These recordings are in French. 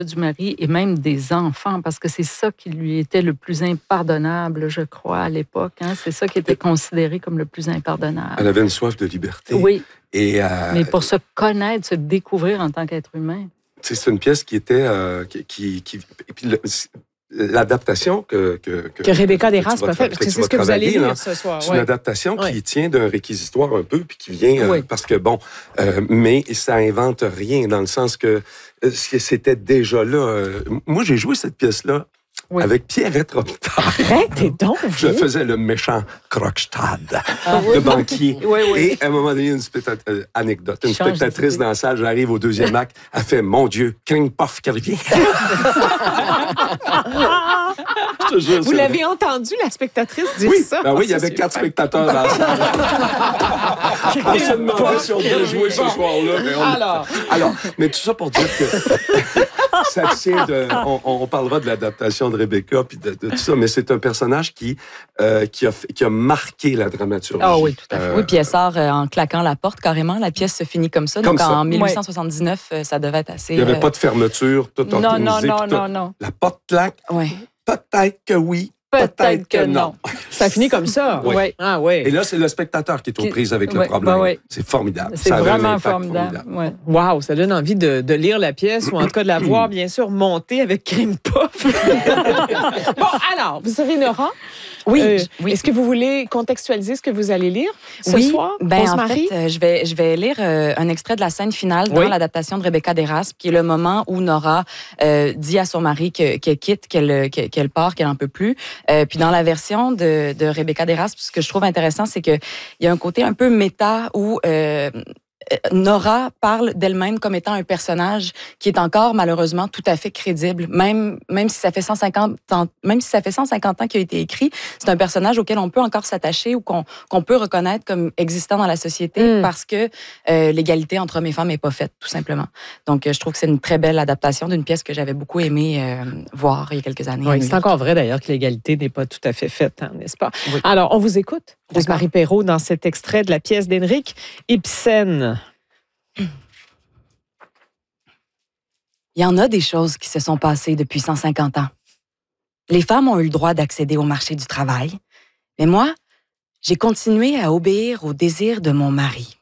du mari et même des enfants, parce que c'est ça qui lui était le plus impardonnable, je crois, à l'époque. Hein? C'est ça qui était considéré comme le plus impardonnable. Elle avait une soif de liberté. Oui, et, mais pour se connaître, se découvrir en tant qu'être humain. C'est une pièce qui était... et puis l'adaptation que Rebecca Desrasques a fait, parce que c'est ce que vous allez lire ce soir. C'est une adaptation qui tient d'un réquisitoire un peu, puis qui vient... parce que, mais ça invente rien, dans le sens que c'était déjà là. Moi, j'ai joué cette pièce-là avec Pierrette Robitaille. Arrêtez donc! Je faisais le méchant Krogstad, le banquier. Et à un moment donné, une spectatrice dans la salle, j'arrive au deuxième acte, elle fait « Mon Dieu, King Puff qui revient! » Vous l'avez entendu, la spectatrice dire ça? Ben oui, il y avait 4 spectateurs dans la salle. On se demandait si on devait jouer ce soir-là. Alors, mais tout ça pour dire que ça tient de... On parlera de l'adaptation de Rebecca puis de tout ça, mais c'est un personnage qui a marqué la dramaturgie. Ah oui, tout à fait. Oui, puis elle sort en claquant la porte, carrément. La pièce se finit comme ça. Donc, en 1879, ça devait être assez... Il n'y avait pas de fermeture, tout organisé. Non. La porte claque. Oui. Peut-être que oui. Peut-être que non. Ça finit comme ça. Oui. Ah, oui. Et là, c'est le spectateur qui est aux prises avec le problème. C'est formidable. C'est vraiment formidable. Wow, ça donne envie de lire la pièce ou en tout cas de la voir, bien sûr, monter avec Cream Puff. Bon, alors, vous serez Nora? Oui. Est-ce que vous voulez contextualiser ce que vous allez lire ce soir? En fait, je vais lire un extrait de la scène finale dans l'adaptation de Rebecca Desrasques, qui est le moment où Nora dit à son mari qu'elle quitte, qu'elle part, qu'elle n'en peut plus. Puis dans la version de Rebecca Desrasques, ce que je trouve intéressant, c'est qu'il y a un côté un peu méta où Nora parle d'elle-même comme étant un personnage qui est encore malheureusement tout à fait crédible, même si ça fait 150 ans, qu'il a été écrit, c'est un personnage auquel on peut encore s'attacher ou qu'on peut reconnaître comme existant dans la société parce que l'égalité entre hommes et femmes n'est pas faite, tout simplement. Donc, je trouve que c'est une très belle adaptation d'une pièce que j'avais beaucoup aimé voir il y a quelques années. Oui, c'est encore vrai d'ailleurs que l'égalité n'est pas tout à fait faite, hein, n'est-ce pas? Oui. Alors, on vous écoute, Rose-Marie Perrault, dans cet extrait de la pièce d'Henrik Ibsen. Il y en a des choses qui se sont passées depuis 150 ans. Les femmes ont eu le droit d'accéder au marché du travail, mais moi, j'ai continué à obéir au désir de mon mari.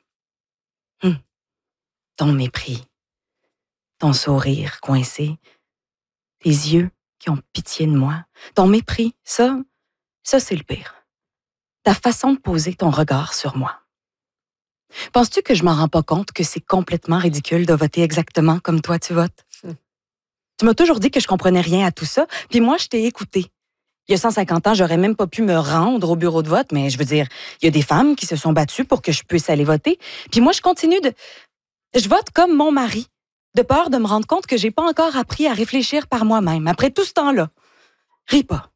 Ton mépris, ton sourire coincé, tes yeux qui ont pitié de moi, ton mépris, ça c'est le pire. Ta façon de poser ton regard sur moi. Penses-tu que je m'en rends pas compte que c'est complètement ridicule de voter exactement comme toi tu votes? Tu m'as toujours dit que je comprenais rien à tout ça, puis moi, je t'ai écouté. Il y a 150 ans, j'aurais même pas pu me rendre au bureau de vote, mais je veux dire, il y a des femmes qui se sont battues pour que je puisse aller voter, puis moi, je continue de... Je vote comme mon mari, de peur de me rendre compte que j'ai pas encore appris à réfléchir par moi-même, après tout ce temps-là. Ris pas.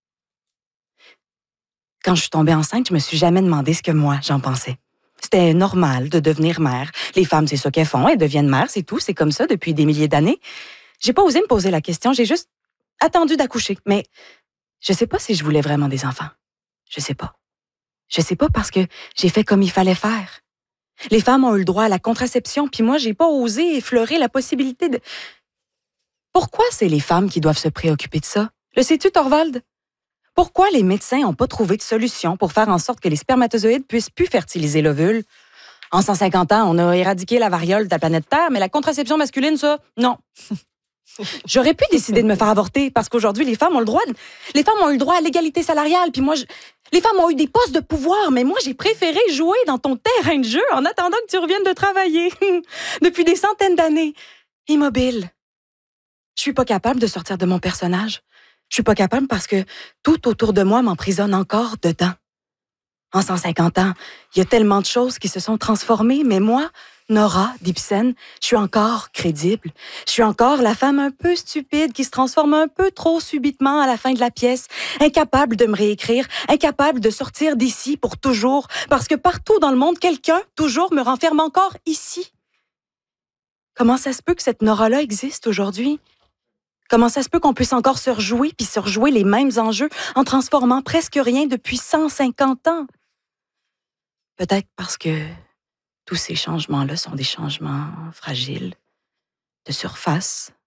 Quand je suis tombée enceinte, je me suis jamais demandé ce que moi, j'en pensais. C'était normal de devenir mère. Les femmes, c'est ça qu'elles font. Elles deviennent mères, c'est tout. C'est comme ça depuis des milliers d'années. J'ai pas osé me poser la question. J'ai juste attendu d'accoucher. Mais je sais pas si je voulais vraiment des enfants. Je sais pas. Je sais pas parce que j'ai fait comme il fallait faire. Les femmes ont eu le droit à la contraception, puis moi, j'ai pas osé effleurer la possibilité de... Pourquoi c'est les femmes qui doivent se préoccuper de ça? Le sais-tu, Thorvald? Pourquoi les médecins n'ont pas trouvé de solution pour faire en sorte que les spermatozoïdes puissent plus fertiliser l'ovule? En 150 ans, on a éradiqué la variole de la planète Terre, mais la contraception masculine, ça, non. J'aurais pu décider de me faire avorter parce qu'aujourd'hui, les femmes ont le droit à l'égalité salariale. Puis moi, les femmes ont eu des postes de pouvoir, mais moi, j'ai préféré jouer dans ton terrain de jeu en attendant que tu reviennes de travailler. Depuis des centaines d'années. Immobile. Je suis pas capable de sortir de mon personnage. Je suis pas capable parce que tout autour de moi m'emprisonne encore dedans. En 150 ans, il y a tellement de choses qui se sont transformées, mais moi, Nora d'Ibsen, je suis encore crédible. Je suis encore la femme un peu stupide qui se transforme un peu trop subitement à la fin de la pièce, incapable de me réécrire, incapable de sortir d'ici pour toujours, parce que partout dans le monde, quelqu'un, toujours, me renferme encore ici. Comment ça se peut que cette Nora-là existe aujourd'hui? Comment ça se peut qu'on puisse encore se rejouer puis se rejouer les mêmes enjeux en transformant presque rien depuis 150 ans? Peut-être parce que tous ces changements-là sont des changements fragiles, de surface,